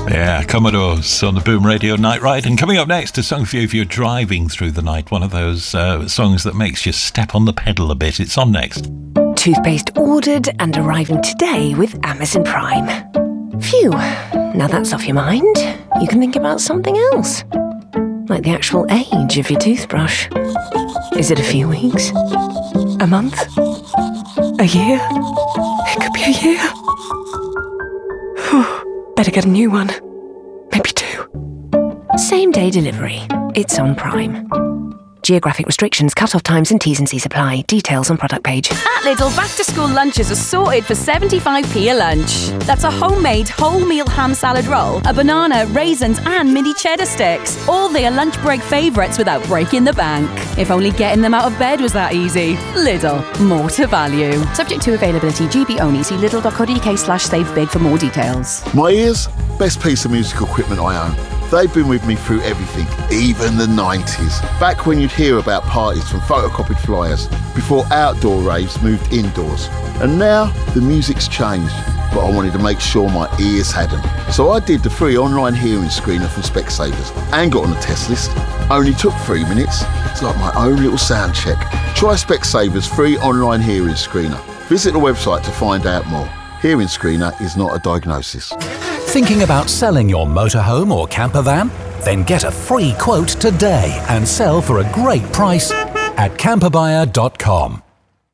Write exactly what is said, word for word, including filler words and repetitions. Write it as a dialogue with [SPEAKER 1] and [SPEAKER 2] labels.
[SPEAKER 1] Yeah, Commodores on the Boom Radio Night Ride. And coming up next, a song for you if you're driving through the night. One of those uh, songs that makes you step on the pedal a bit. It's on next.
[SPEAKER 2] Toothpaste ordered and arriving today with Amazon Prime. Phew, now that's off your mind, you can think about something else. Like the actual age of your toothbrush. Is it a few weeks? A month? A year? It could be a year. Whew, better get a new one. Maybe two. Same day delivery. It's on Prime. Geographic restrictions, cut-off times and T's and C's apply. Details on product page.
[SPEAKER 3] At Lidl, back-to-school lunches are sorted for seventy-five p a lunch. That's a homemade wholemeal ham salad roll, a banana, raisins and mini cheddar sticks. All their lunch break favourites without breaking the bank. If only getting them out of bed was that easy. Lidl, more to value. Subject to availability, G B only. See lidl.co.uk slash save big for more details.
[SPEAKER 4] My ears, best piece of musical equipment I own. They've been with me through everything, even the nineties. Back when you'd hear about parties from photocopied flyers, before outdoor raves moved indoors. And now, the music's changed, but I wanted to make sure my ears hadn't. So I did the free online hearing screener from Specsavers and got on the test list. Only took three minutes. It's like my own little sound check. Try Specsavers free online hearing screener. Visit the website to find out more. Hearing screener is not a diagnosis.
[SPEAKER 5] Thinking about selling your motorhome or camper van? Then get a free quote today and sell for a great price at camperbuyer dot com.